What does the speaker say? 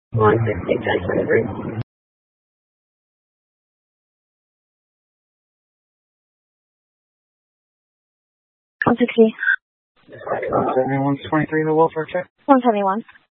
168 160. 171, 23, the welfare check. 171.